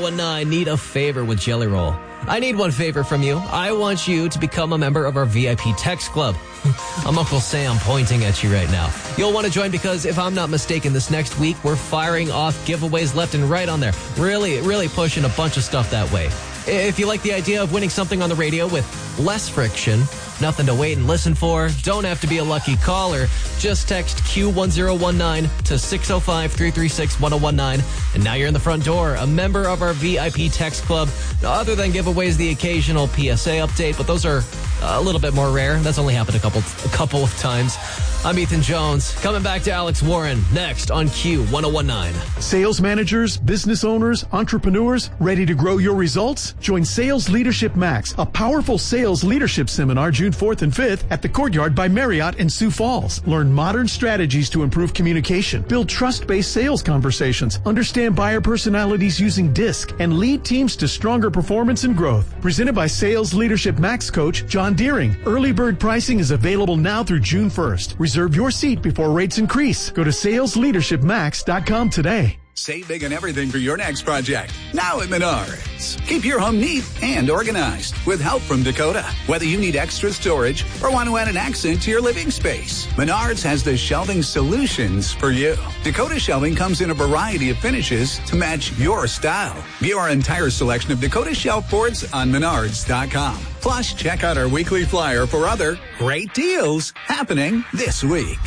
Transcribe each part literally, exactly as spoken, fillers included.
one nine. Need a favor with Jelly Roll. I need one favor from you. I want you to become a member of our V I P Text Club. I'm Uncle Sam pointing at you right now. You'll want to join because if I'm not mistaken, this next week we're firing off giveaways left and right on there. Really, really pushing a bunch of stuff that way. If you like the idea of winning something on the radio with less friction, nothing to wait and listen for, don't have to be a lucky caller, just text Q one zero one nine to six oh five, three three six, one oh one nine, and now you're in the front door, a member of our V I P Text Club. Other than giveaways, the occasional P S A update, but those are a little bit more rare. That's only happened a couple a couple of times. I'm Ethan Jones. Coming back to Alex Warren next on Q one oh one nine. Sales managers, business owners, entrepreneurs, ready to grow your results? Join Sales Leadership Max, a powerful sales leadership seminar June fourth and fifth at the Courtyard by Marriott in Sioux Falls. Learn modern strategies to improve communication, build trust-based sales conversations, understand buyer personalities using DISC, and lead teams to stronger performance and growth. Presented by Sales Leadership Max coach John Deering. Early bird pricing is available now through June first. Reserve your seat before rates increase. Go to sales leadership max dot com today. Save big on everything for your next project. Now at Menards. Keep your home neat and organized with help from Dakota. Whether you need extra storage or want to add an accent to your living space, Menards has the shelving solutions for you. Dakota shelving comes in a variety of finishes to match your style. View our entire selection of Dakota shelf boards on menards dot com. Plus, check out our weekly flyer for other great deals happening this week.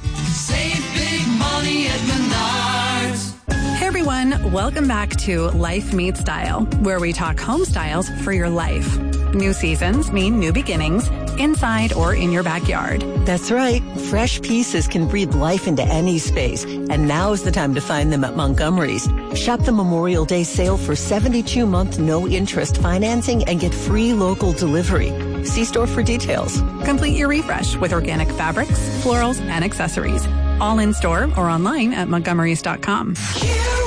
Save big money at Menards. Hey everyone, welcome back to Life Meets Style, where we talk home styles for your life. New seasons mean new beginnings, inside or in your backyard. That's right. Fresh pieces can breathe life into any space, and now's the time to find them at Montgomery's. Shop the Memorial Day sale for seventy-two month no-interest financing and get free local delivery. See store for details. Complete your refresh with organic fabrics, florals, and accessories. All in store or online at montgomerys dot com. Q